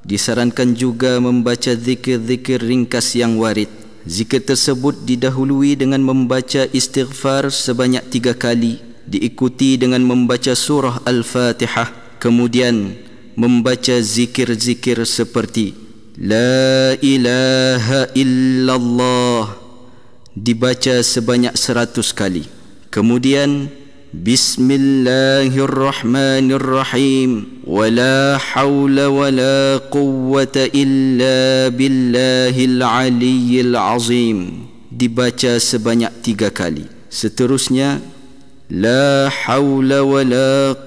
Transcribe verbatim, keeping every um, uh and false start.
Disarankan juga membaca zikir-zikir ringkas yang warid. Zikir tersebut didahului dengan membaca istighfar sebanyak tiga kali, diikuti dengan membaca surah Al-Fatihah, kemudian membaca zikir-zikir seperti La ilaha illallah dibaca sebanyak seratus kali. Kemudian Bismillahirrahmanirrahim Wala hawla wala quwwata illa billahil aliyyil azim dibaca sebanyak tiga kali. Seterusnya La hawla wala